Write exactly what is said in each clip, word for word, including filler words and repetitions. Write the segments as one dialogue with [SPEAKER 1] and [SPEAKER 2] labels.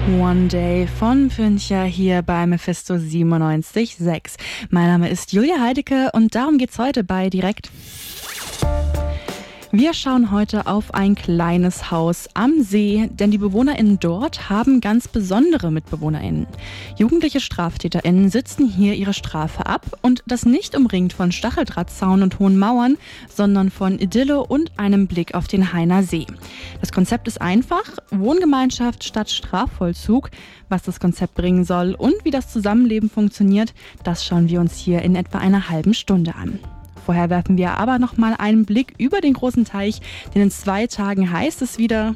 [SPEAKER 1] One Day von Fincher hier bei Mephisto siebenundneunzig Komma sechs. Mein Name ist Julia Heidecke und darum geht's heute bei Direkt. Wir schauen heute auf ein kleines Haus am See, denn die BewohnerInnen dort haben ganz besondere MitbewohnerInnen. Jugendliche StraftäterInnen sitzen hier ihre Strafe ab und das nicht umringt von Stacheldrahtzaun und hohen Mauern, sondern von Idylle und einem Blick auf den Hainer See. Das Konzept ist einfach: Wohngemeinschaft statt Strafvollzug. Was das Konzept bringen soll und wie das Zusammenleben funktioniert, das schauen wir uns hier in etwa einer halben Stunde an. Vorher werfen wir aber noch mal einen Blick über den großen Teich, denn in zwei Tagen heißt es wieder: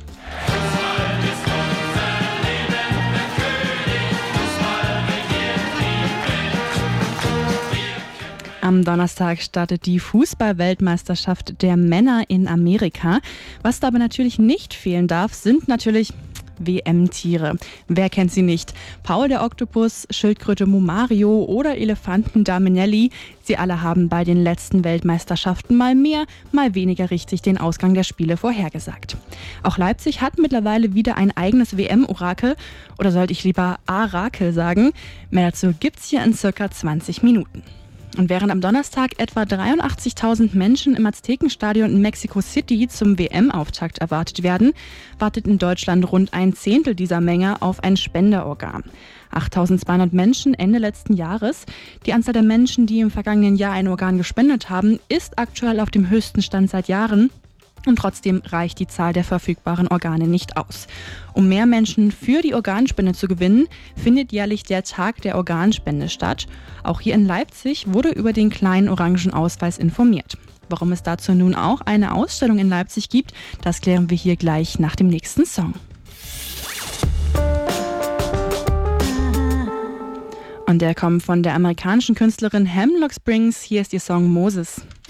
[SPEAKER 1] Am Donnerstag startet die Fußball-Weltmeisterschaft der Männer in Amerika. Was dabei natürlich nicht fehlen darf, sind natürlich W M-Tiere. Wer kennt sie nicht? Paul der Oktopus, Schildkröte Mumario oder Elefanten Damenelli. Sie alle haben bei den letzten Weltmeisterschaften mal mehr, mal weniger richtig den Ausgang der Spiele vorhergesagt. Auch Leipzig hat mittlerweile wieder ein eigenes W M-Orakel. Oder sollte ich lieber Arakel sagen? Mehr dazu gibt's hier in circa zwanzig Minuten. Und während am Donnerstag etwa dreiundachtzigtausend Menschen im Aztekenstadion in Mexico City zum W M-Auftakt erwartet werden, wartet in Deutschland rund ein Zehntel dieser Menge auf ein Spenderorgan. achttausendzweihundert Menschen Ende letzten Jahres. Die Anzahl der Menschen, die im vergangenen Jahr ein Organ gespendet haben, ist aktuell auf dem höchsten Stand seit Jahren. Und trotzdem reicht die Zahl der verfügbaren Organe nicht aus. Um mehr Menschen für die Organspende zu gewinnen, findet jährlich der Tag der Organspende statt. Auch hier in Leipzig wurde über den kleinen orangen Ausweis informiert. Warum es dazu nun auch eine Ausstellung in Leipzig gibt, das klären wir hier gleich nach dem nächsten Song. Und der kommt von der amerikanischen Künstlerin Hemlock Springs. Hier ist ihr Song Moses.